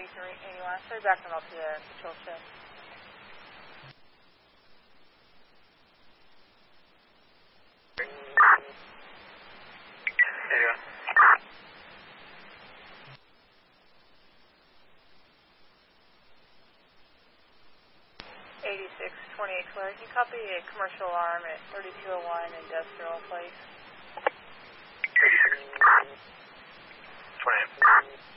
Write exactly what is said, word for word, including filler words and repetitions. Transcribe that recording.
eighty-three eighty-one. Sorry, back them up to the patrol ship. eighty-six twenty-eight clear. Can you copy a commercial alarm at thirty-two oh one Industrial Place? eighty-six twenty-eight.